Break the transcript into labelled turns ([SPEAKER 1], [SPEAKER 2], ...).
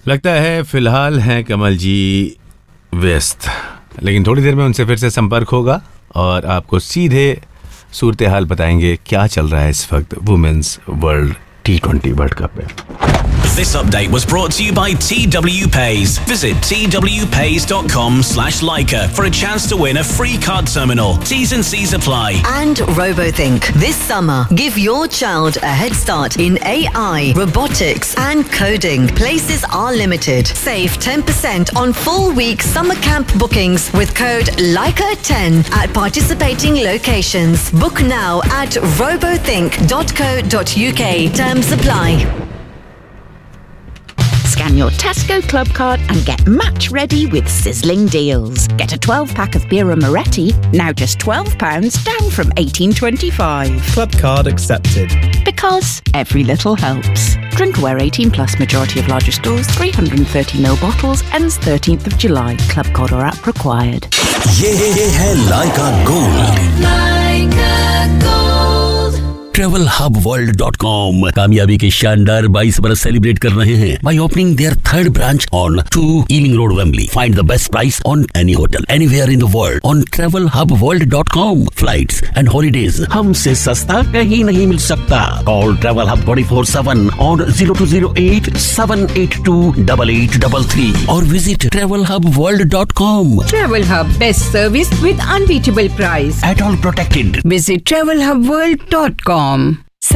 [SPEAKER 1] लगता है फिलहाल हैं कमल जी व्यस्त, लेकिन थोड़ी देर में उनसे फिर से संपर्क होगा और आपको सीधे सूरत हाल बताएंगे क्या चल रहा है इस वक्त women's world T20 world cup में।
[SPEAKER 2] This update was brought to you by TWPays. Visit twpays.com/Leica for a chance to win a free card terminal. T's and C's apply.
[SPEAKER 3] And RoboThink. This summer, give your child a head start in AI, robotics and coding. Places are limited. Save 10% on full week summer camp bookings with code Leica10 at participating locations. Book now at robothink.co.uk. Terms apply.
[SPEAKER 4] Scan your Tesco Club card and get match ready with sizzling deals. Get a 12-pack of Birra Moretti, now just £12, down from $18.25.
[SPEAKER 5] Club card accepted.
[SPEAKER 4] Because every little helps. Drink aware 18 plus, majority of larger stores, 330ml bottles, ends 13th of July. Club card or app required.
[SPEAKER 2] ये है Leica Gold.
[SPEAKER 6] Leica Gold.
[SPEAKER 7] TravelHubWorld.com कामयाबी के शानदार 22 बरस celebrate कर रहे हैं by opening their third branch on 2 Ealing Road, Wembley. Find the best price on any hotel anywhere in the world on TravelHubWorld.com. Flights and holidays हमसे सस्ता कहीं नहीं मिल सकता. Call Travel Hub 24/7 on 0208-782-8833 or visit TravelHubWorld.com.
[SPEAKER 8] Travel Hub, best service with unbeatable price.
[SPEAKER 7] At all protected.
[SPEAKER 8] Visit TravelHubWorld.com.